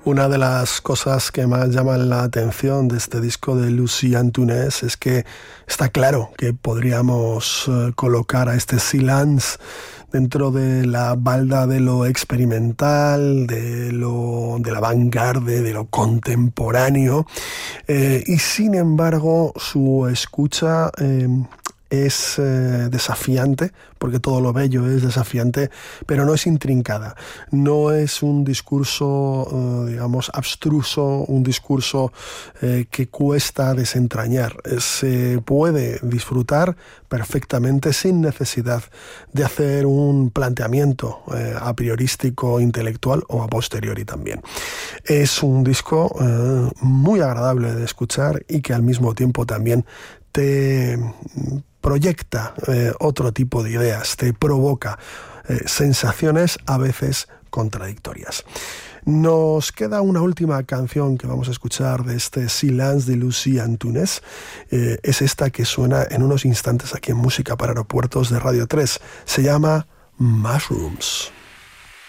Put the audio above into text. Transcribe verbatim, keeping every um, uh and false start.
Una de las cosas que más llaman la atención de este disco de Lucy Antunes es que está claro que podríamos uh, colocar a este Silence dentro de la balda de lo experimental, de lo de la vanguardia, de lo contemporáneo, eh, y sin embargo su escucha eh, es eh, desafiante, porque todo lo bello es desafiante, pero no es intrincada. No es un discurso, eh, digamos, abstruso, un discurso eh, que cuesta desentrañar. Se puede disfrutar perfectamente sin necesidad de hacer un planteamiento eh, a priorístico intelectual o a posteriori también. Es un disco eh, muy agradable de escuchar y que al mismo tiempo también te proyecta eh, otro tipo de ideas, te provoca eh, sensaciones a veces contradictorias. Nos queda una última canción que vamos a escuchar de este Silence de Lucy Antunes. Eh, es esta que suena en unos instantes aquí en Música para Aeropuertos de Radio tres. Se llama Mushrooms.